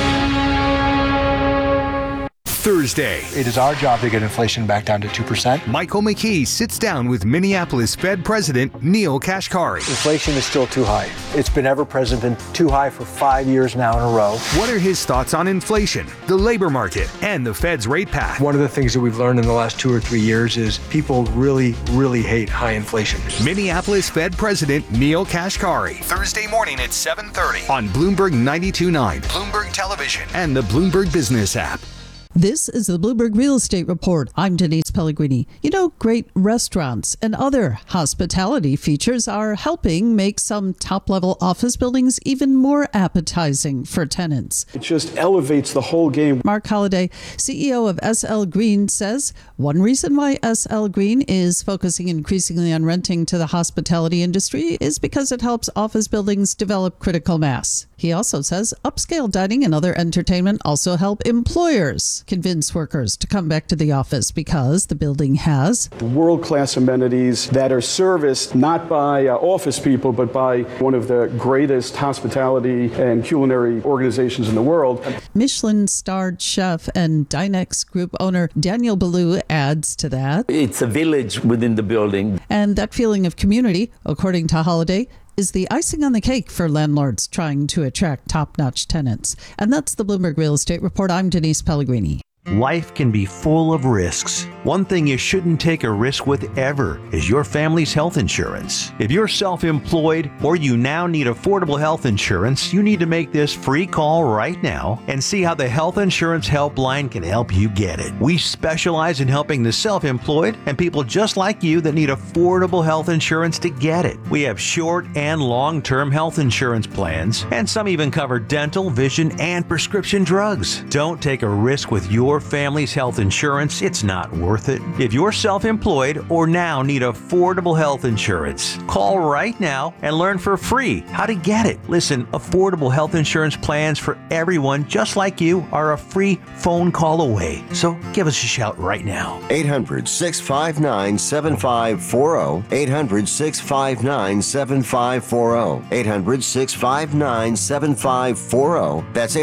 Thursday. It is our job to get inflation back down to 2%. Michael McKee sits down with Minneapolis Fed President Neel Kashkari. Inflation is still too high. It's been ever present, been too high for 5 years now in a row. What are his thoughts on inflation, the labor market, and the Fed's rate path? One of the things that we've learned in the last 2 or 3 years is people really, really hate high inflation. Minneapolis Fed President Neel Kashkari. Thursday morning at 7:30 on Bloomberg 92.9, Bloomberg Television, and the Bloomberg Business app. This is the Bloomberg Real Estate Report. I'm Denise Pellegrini. You know, great restaurants and other hospitality features are helping make some top-level office buildings even more appetizing for tenants. It just elevates the whole game. Mark Holliday, CEO of SL Green, says one reason why SL Green is focusing increasingly on renting to the hospitality industry is because it helps office buildings develop critical mass. He also says upscale dining and other entertainment also help employers convince workers to come back to the office because the building has world-class amenities that are serviced not by office people, but by one of the greatest hospitality and culinary organizations in the world. Michelin-starred chef and Dinex Group owner Daniel Ballou adds to that. It's a village within the building. And that feeling of community, according to Holliday, is the icing on the cake for landlords trying to attract top-notch tenants. And that's the Bloomberg Real Estate Report. I'm Denise Pellegrini. Life can be full of risks. One thing you shouldn't take a risk with ever is your family's health insurance. If you're self-employed or you now need affordable health insurance, you need to make this free call right now and see how the Health Insurance Helpline can help you get it. We specialize in helping the self-employed and people just like you that need affordable health insurance to get it. We have short and long-term health insurance plans, and some even cover dental, vision, and prescription drugs. Don't take a risk with your family's health insurance. It's not worth it. If you're self-employed or now need affordable health insurance, call right now and learn for free how to get it. Listen, affordable health insurance plans for everyone just like you are a free phone call away. So give us a shout right now. 800-659-7540. 800-659-7540. 800-659-7540. That's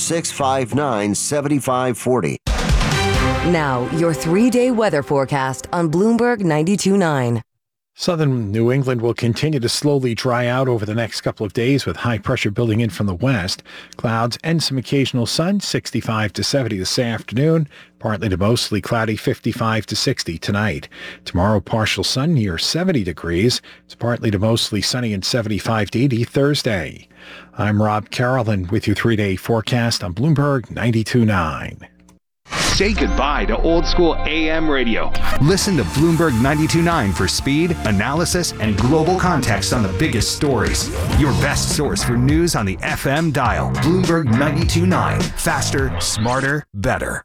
800-659-7540. Now, your 3-day weather forecast on Bloomberg 92.9. Southern New England will continue to slowly dry out over the next couple of days with high pressure building in from the west. Clouds and some occasional sun, 65 to 70 this afternoon. Partly to mostly cloudy, 55 to 60 tonight. Tomorrow, partial sun near 70 degrees. It's partly to mostly sunny and 75 to 80 Thursday. I'm Rob Carolyn with your 3-day forecast on Bloomberg 92.9. Say goodbye to old school AM radio. Listen to Bloomberg 92.9 for speed, analysis, and global context on the biggest stories. Your best source for news on the FM dial. Bloomberg 92.9. Faster, smarter, better.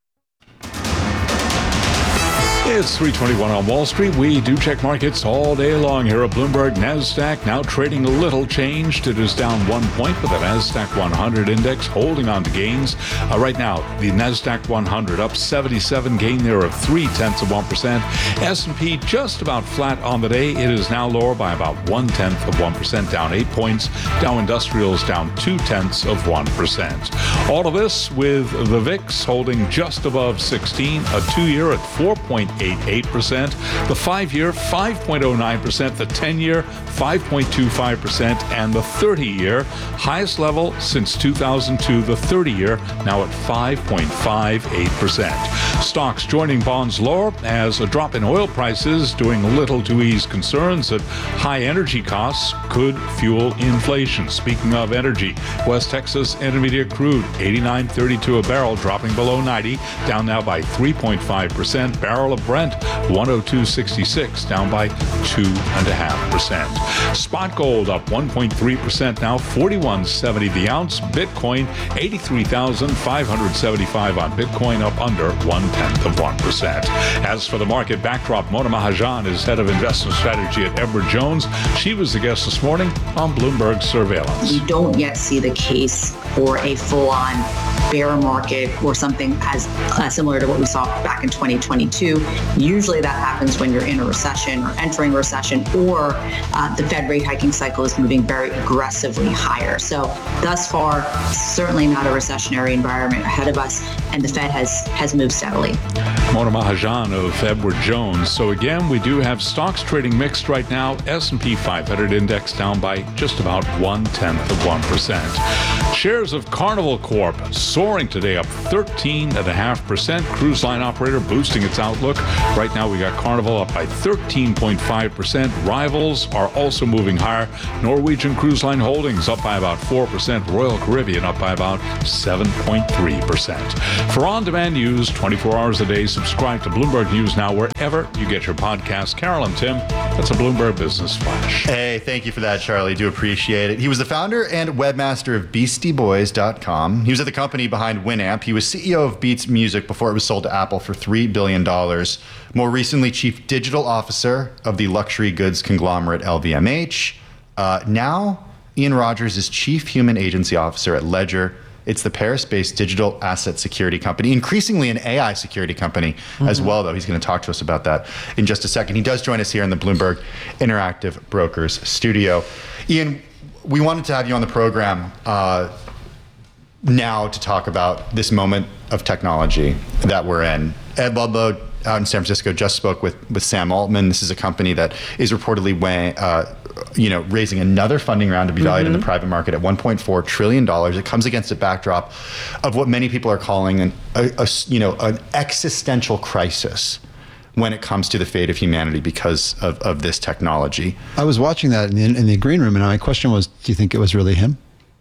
It's 3:21 on Wall Street. We do check markets all day long here at Bloomberg. NASDAQ now trading a little changed. It is down 1 point, but the NASDAQ 100 index holding on to gains. Right now, the NASDAQ 100 up 77, gain there of 0.3%. S&P just about flat on the day. It is now lower by about 0.1%, down 8 points. Dow Industrials down 0.2%. All of this with the VIX holding just above 16, a 2-year at 4.8%. 5.88%, the 5-year 5.09%, the 10-year 5.25%, and the 30-year, highest level since 2002, the 30-year now at 5.58%. Stocks joining bonds lower as a drop in oil prices doing little to ease concerns that high energy costs could fuel inflation. Speaking of energy, West Texas Intermediate crude 89.32 a barrel, dropping below 90, down now by 3.5%. Barrel of Brent 102.66, down by 2.5%. Spot gold up 1.3% now, 41.70 the ounce. Bitcoin 83,575 on Bitcoin, up under 0.1%. As for the market backdrop, Mona Mahajan is head of investment strategy at Edward Jones. She was the guest this morning on Bloomberg Surveillance. We don't yet see the case for a full-on bear market or something as similar to what we saw back in 2022. Usually that happens when you're in a recession or entering a recession, or the Fed rate hiking cycle is moving very aggressively higher. So thus far, certainly not a recessionary environment ahead of us, and the Fed has moved steadily. Mona Mahajan of Edward Jones. So again, we do have stocks trading mixed right now. S&P 500 index down by just about 0.1%. Shares of Carnival Corp soaring today, up 13.5%. Cruise line operator boosting its outlook. Right now we got Carnival up by 13.5%. Rivals are also moving higher. Norwegian Cruise Line Holdings up by about 4%. Royal Caribbean up by about 7.3%. For on-demand news 24 hours a day, subscribe to Bloomberg News Now wherever you get your podcasts. Carol and Tim, that's a Bloomberg Business Flash. Hey, thank you for that, Charlie. Do appreciate it. He was the founder and webmaster of BeastieBoys.com. He was at the company behind Winamp. He was CEO of Beats Music before it was sold to Apple for $3 billion. More recently, chief digital officer of the luxury goods conglomerate LVMH. Now, Ian Rogers is chief human agency officer at Ledger. It's the Paris-based digital asset security company, increasingly an AI security company as well, though. He's going to talk to us about that in just a second. He does join us here in the Bloomberg Interactive Brokers studio. Ian, we wanted to have you on the program now to talk about this moment of technology that we're in. Ed Ludlow out in San Francisco just spoke with Sam Altman. This is a company that is reportedly raising another funding round to be valued in the private market at $1.4 trillion. It comes against a backdrop of what many people are calling an existential crisis when it comes to the fate of humanity because of this technology. I was watching that in the green room, and my question was, do you think it was really him?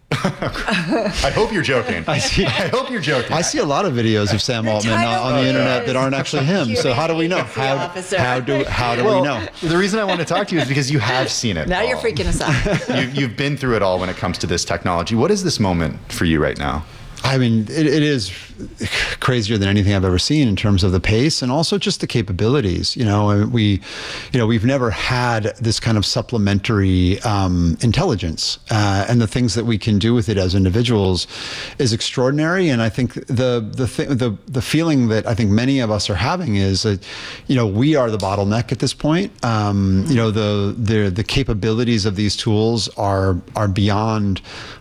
I hope you're joking. I hope you're joking. I see a lot of videos of Sam Altman on the internet that aren't actually him. So how do we know? How do we know? The reason I want to talk to you is because you have seen it. Now all. You're freaking us out. You've been through it all when it comes to this technology. What is this moment for you right now? I mean, it is crazier than anything I've ever seen in terms of the pace and also just the capabilities. We've never had this kind of supplementary intelligence, and the things that we can do with it as individuals is extraordinary. And I think the feeling that I think many of us are having is that, we are the bottleneck at this point. The capabilities of these tools are beyond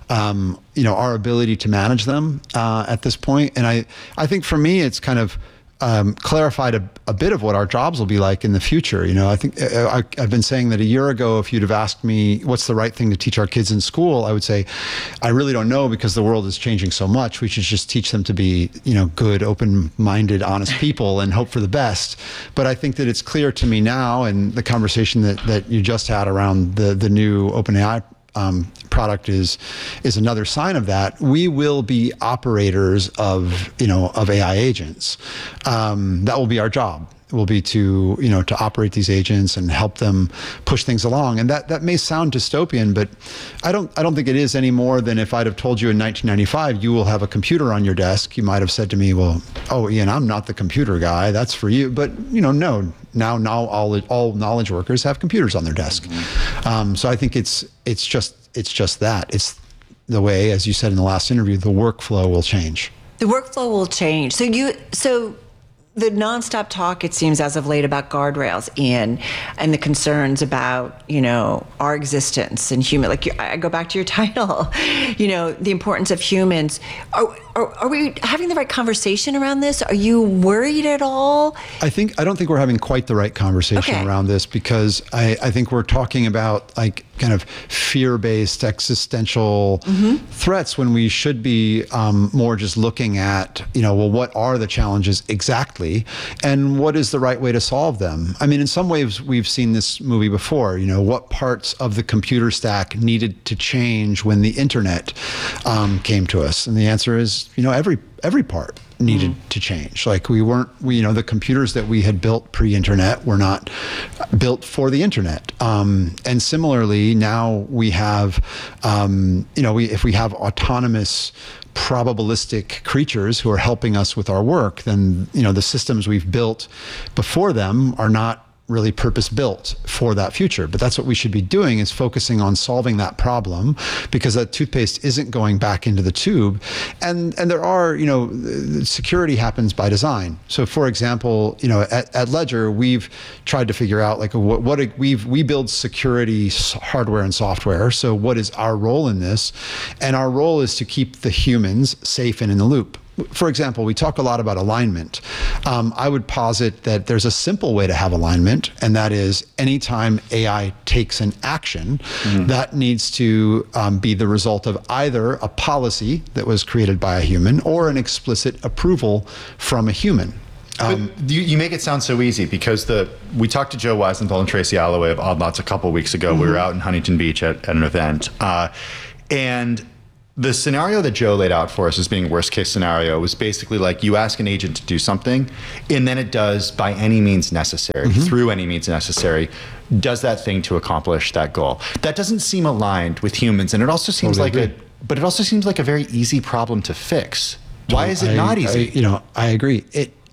our ability to manage them at this point. And I think for me, it's kind of clarified a bit of what our jobs will be like in the future. I think I've been saying that a year ago, if you'd have asked me what's the right thing to teach our kids in school, I would say, I really don't know, because the world is changing so much. We should just teach them to be, good, open-minded, honest people and hope for the best. But I think that it's clear to me now, and the conversation that you just had around the new OpenAI product is another sign of that. We will be operators of AI agents. That will be our job. It will be to operate these agents and help them push things along. And that may sound dystopian, but I don't think it is any more than if I'd have told you in 1995 you will have a computer on your desk. You might have said to me, "Well, Ian, I'm not the computer guy. That's for you." But no. Now all knowledge workers have computers on their desk. So I think it's just that. It's the way, as you said in the last interview, the workflow will change. The workflow will change. So the nonstop talk, it seems, as of late about guardrails, Ian, and the concerns about, our existence and human, like I go back to your title, the importance of humans. Are we having the right conversation around this? Are you worried at all? I don't think we're having quite the right conversation around this, because I think we're talking about like kind of fear-based existential threats when we should be more just looking at, what are the challenges exactly and what is the right way to solve them? I mean, in some ways we've seen this movie before, what parts of the computer stack needed to change when the internet came to us? And the answer is, every part needed to change. Like the computers that we had built pre-internet were not built for the internet. And similarly, now we have, if we have autonomous probabilistic creatures who are helping us with our work, then, the systems we've built before them are not really purpose-built for that future. But that's what we should be doing, is focusing on solving that problem, because that toothpaste isn't going back into the tube. And there are, security happens by design. So for example, at Ledger, we've tried to figure out like we build security hardware and software. So what is our role in this? And our role is to keep the humans safe and in the loop. For example, we talk a lot about alignment. I would posit that there's a simple way to have alignment, and that is anytime AI takes an action, that needs to be the result of either a policy that was created by a human or an explicit approval from a human. You make it sound so easy, because we talked to Joe Weisenthal and Tracy Alloway of Odd Lots a couple of weeks ago. We were out in Huntington Beach at an event, and the scenario that Joe laid out for us as being worst case scenario was basically like you ask an agent to do something, and then it does by any means necessary, through any means necessary, does that thing to accomplish that goal. That doesn't seem aligned with humans, and it also seems like a very easy problem to fix. Why is it not easy? I agree.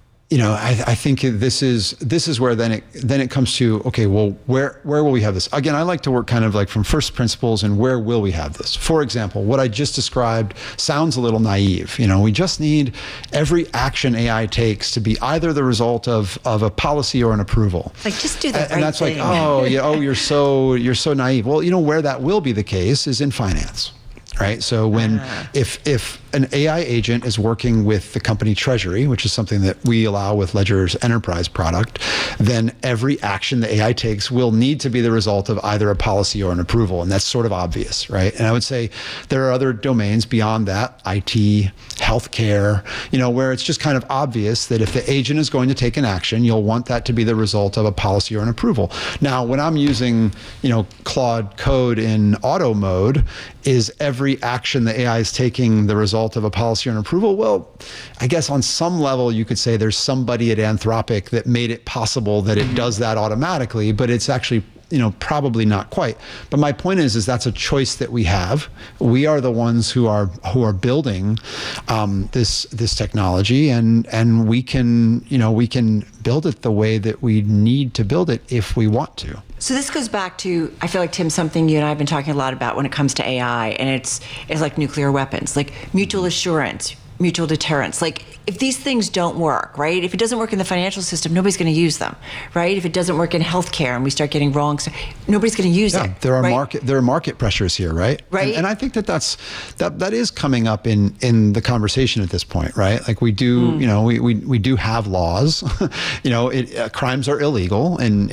I think this is where then it comes to, okay, well, where will we have this? Again, I like to work kind of like from first principles and where will we have this? For example, what I just described sounds a little naive. We just need every action AI takes to be either the result of a policy or an approval. Like, just do that. And that's thing. Like, you're so naive. Well, where that will be the case is in finance. Right. So if an AI agent is working with the company treasury, which is something that we allow with Ledger's enterprise product, then every action the AI takes will need to be the result of either a policy or an approval. And that's sort of obvious, right? And I would say there are other domains beyond that, IT, healthcare, where it's just kind of obvious that if the agent is going to take an action, you'll want that to be the result of a policy or an approval. Now, when I'm using, Claude Code in auto mode, is every action the AI is taking the result of a policy or an approval? Well, I guess on some level you could say there's somebody at Anthropic that made it possible that it does that automatically, but it's actually probably not quite. But my point is that's a choice that we have. We are the ones who are building this technology, and we can build it the way that we need to build it if we want to. So this goes back to, I feel like, Tim, something you and I have been talking a lot about when it comes to AI, and it's like nuclear weapons, like mutual assurance, mutual deterrence. Like, if these things don't work, right? If it doesn't work in the financial system, nobody's going to use them, right? If it doesn't work in healthcare and we start getting wrong, nobody's going to use it. There are right? there are market pressures here, right? Right. And I think that is coming up in the conversation at this point, right? Like we do, we do have laws. Crimes are illegal, and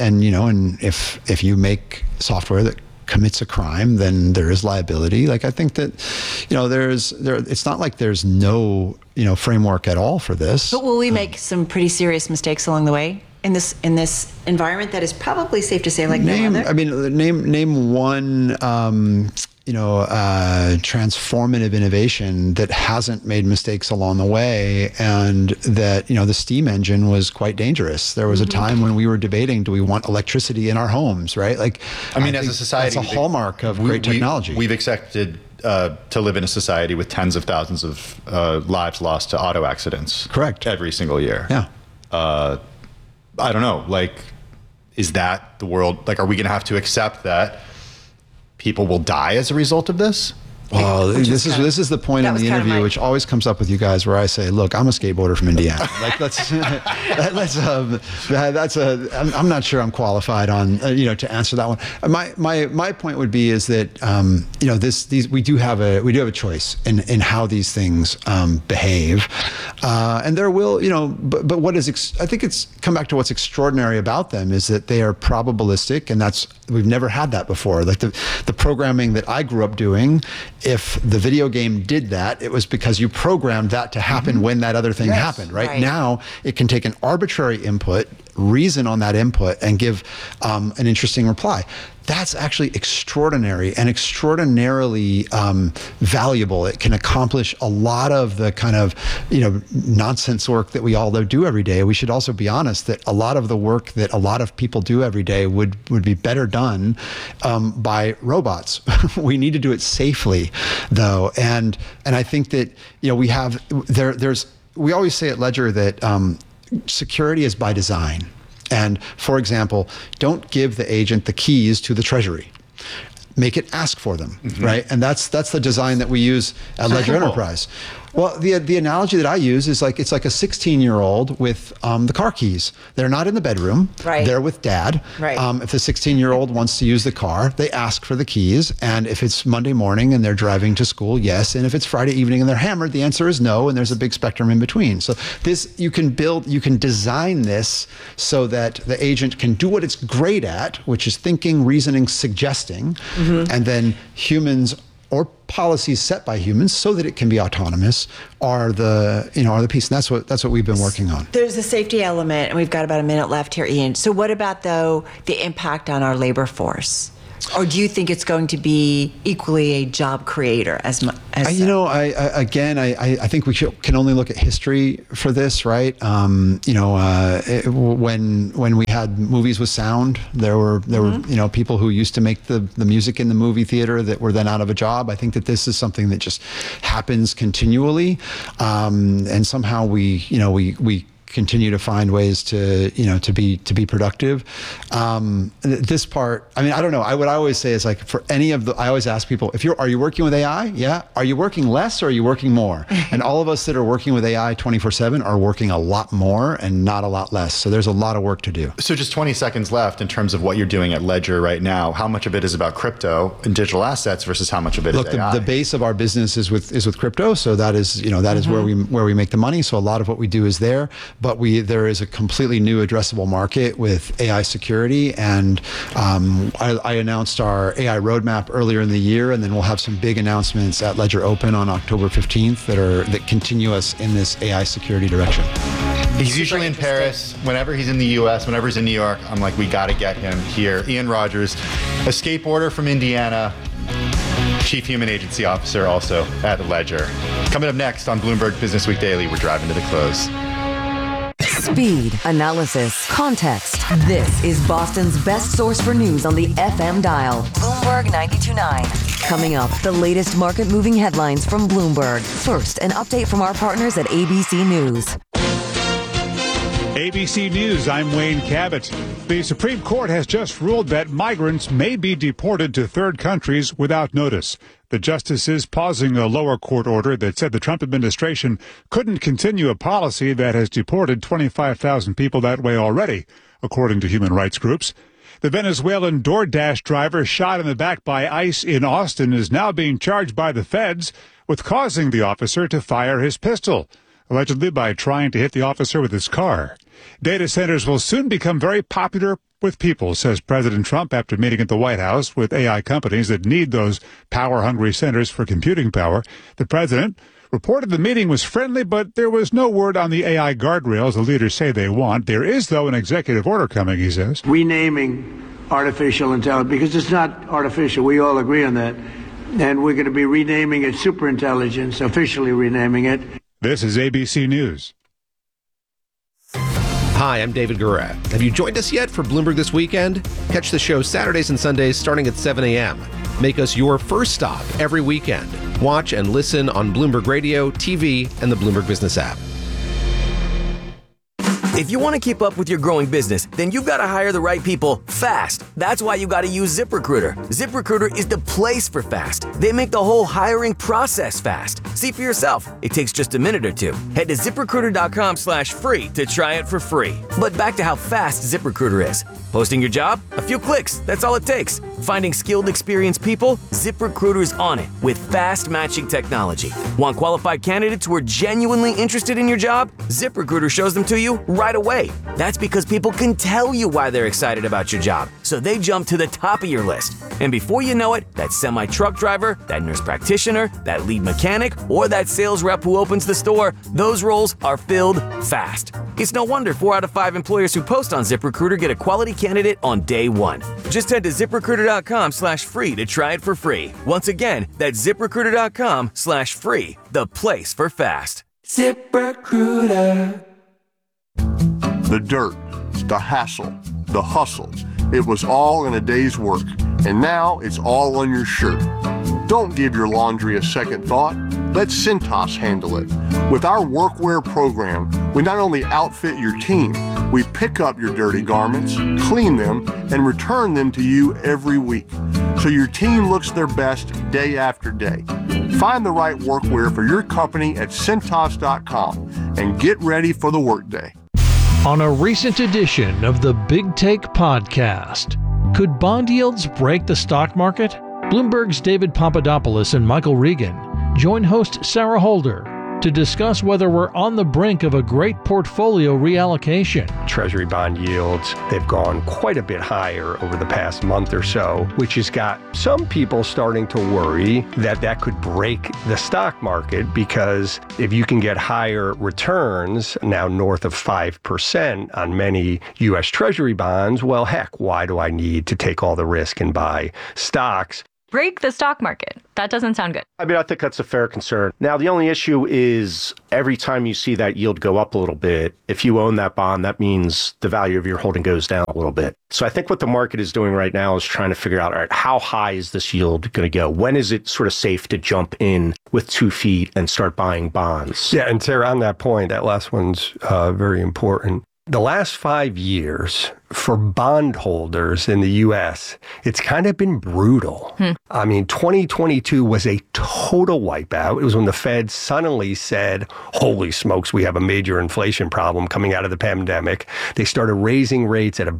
if you make software that commits a crime, then there is liability. Like, I think that, it's not like there's no, framework at all for this. But will we make some pretty serious mistakes along the way in this environment that is probably safe to say like no other? I mean, name one, transformative innovation that hasn't made mistakes along the way, and that, the steam engine was quite dangerous. There was a time when we were debating, do we want electricity in our homes, right? Like, as a society, that's a hallmark of great technology. We've accepted to live in a society with tens of thousands of lives lost to auto accidents. Correct. Every single year. Yeah. I don't know, like, is that the world? Like, are we going to have to accept that people will die as a result of this? Well, this is the point in the interview, which always comes up with you guys, where I say, "Look, I'm a skateboarder from Indiana." Like, I'm not sure I'm qualified on, to answer that one. My point would be is that, we do have a choice in how these things behave, and there will, but what is I think it's come back to what's extraordinary about them is that they are probabilistic, and we've never had that before. Like the programming that I grew up doing. If the video game did that, it was because you programmed that to happen when that other thing happened, right? Now, it can take an arbitrary input, reason on that input, and give an interesting reply. That's actually extraordinary and extraordinarily valuable. It can accomplish a lot of the kind of, nonsense work that we all do every day. We should also be honest that a lot of the work that a lot of people do every day would be better done by robots. We need to do it safely, though. And I think that, we have, we always say at Ledger that security is by design. And for example, don't give the agent the keys to the treasury. Make it ask for them, right? And that's the design that we use at Ledger Enterprise. Well, the analogy that I use is it's like a 16-year-old with the car keys. They're not in the bedroom. Right. They're with dad. Right. If the 16-year-old wants to use the car, they ask for the keys. And if it's Monday morning and they're driving to school, yes. And if it's Friday evening and they're hammered, the answer is no. And there's a big spectrum in between. So you can design this so that the agent can do what it's great at, which is thinking, reasoning, suggesting, and then humans or policies set by humans so that it can be autonomous are the piece. And that's what we've been working on. There's a safety element, and we've got about a minute left here, Ian. So what about, though, the impact on our labor force? Or do you think it's going to be equally a job creator I think we can only look at history for this, right? When we had movies with sound, there were people who used to make the music in the movie theater that were then out of a job. I think that this is something that just happens continually, and somehow we continue to find ways to be productive. This part, I don't know. What I always say is for any of I always ask people, are you working with AI? Yeah. Are you working less or are you working more? And all of us that are working with AI 24/7 are working a lot more and not a lot less. So there's a lot of work to do. So just 20 seconds left in terms of what you're doing at Ledger right now. How much of it is about crypto and digital assets versus how much of it is AI? The base of our business is with crypto. So that is is where we make the money. So a lot of what we do is there. But there is a completely new addressable market with AI security, and I announced our AI roadmap earlier in the year, and then we'll have some big announcements at Ledger Open on October 15th that continue us in this AI security direction. He's usually in Paris. Whenever he's in the U.S., whenever he's in New York, I'm like, we got to get him here. Ian Rogers, a skateboarder from Indiana, Chief Human Agency Officer also at Ledger. Coming up next on Bloomberg Business Week Daily, we're driving to the close. Speed, analysis, context. This is Boston's best source for news on the FM dial. Bloomberg 92.9. Coming up, the latest market-moving headlines from Bloomberg. First, an update from our partners at ABC News. ABC News, I'm Wayne Cabot. The Supreme Court has just ruled that migrants may be deported to third countries without notice. The justices pausing a lower court order that said the Trump administration couldn't continue a policy that has deported 25,000 people that way already, according to human rights groups. The Venezuelan DoorDash driver shot in the back by ICE in Austin is now being charged by the feds with causing the officer to fire his pistol, allegedly by trying to hit the officer with his car. Data centers will soon become very popular with people, says President Trump after meeting at the White House with AI companies that need those power-hungry centers for computing power. The president reported the meeting was friendly, but there was no word on the AI guardrails the leaders say they want. There is, though, an executive order coming, he says. Renaming artificial intelligence, because it's not artificial. We all agree on that. And we're going to be renaming it superintelligence, officially renaming it. This is ABC News. Hi, I'm David Guerra. Have you joined us yet for Bloomberg This Weekend? Catch the show Saturdays and Sundays starting at 7 a.m. Make us your first stop every weekend. Watch and listen on Bloomberg Radio, TV, and the Bloomberg Business app. If you want to keep up with your growing business, then you've got to hire the right people fast. That's why you got to use ZipRecruiter. ZipRecruiter is the place for fast. They make the whole hiring process fast. See for yourself. It takes just a minute or two. Head to ZipRecruiter.com/free to try it for free. But back to how fast ZipRecruiter is. Posting your job? A few clicks. That's all it takes. Finding skilled, experienced people? ZipRecruiter's on it with fast matching technology. Want qualified candidates who are genuinely interested in your job? ZipRecruiter shows them to you right away. That's because people can tell you why they're excited about your job, so they jump to the top of your list. And before you know it, that semi-truck driver, that nurse practitioner, that lead mechanic, or that sales rep who opens the store, those roles are filled fast. It's no wonder 4 out of 5 employers who post on ZipRecruiter get a quality candidate on day one. Just head to ZipRecruiter.com/free to try it for free. Once again, that's ZipRecruiter.com/free, the place for fast. ZipRecruiter. The dirt, the hassle, the hustle. It was all in a day's work, and now it's all on your shirt. Don't give your laundry a second thought. Let Cintas handle it. With our workwear program, we not only outfit your team, we pick up your dirty garments, clean them, and return them to you every week, so your team looks their best day after day. Find the right workwear for your company at Cintas.com and get ready for the workday. On a recent edition of the Big Take podcast, could bond yields break the stock market? Bloomberg's David Papadopoulos and Michael Regan join host Sarah Holder to discuss whether we're on the brink of a great portfolio reallocation. Treasury bond yields, they've gone quite a bit higher over the past month or so, which has got some people starting to worry that that could break the stock market, because if you can get higher returns, now north of 5% on many U.S. Treasury bonds, well, heck, why do I need to take all the risk and buy stocks? Break the stock market. That doesn't sound good. I mean, I think that's a fair concern. Now, the only issue is every time you see that yield go up a little bit, if you own that bond, that means the value of your holding goes down a little bit. So I think what the market is doing right now is trying to figure out, all right, how high is this yield going to go? When is it sort of safe to jump in with 2 feet and start buying bonds? Yeah, and Sarah, on that point, that last one's very important. The last 5 years for bondholders in the U.S., it's kind of been brutal. I mean, 2022 was a total wipeout. It was when the Fed suddenly said, holy smokes, we have a major inflation problem coming out of the pandemic. They started raising rates at a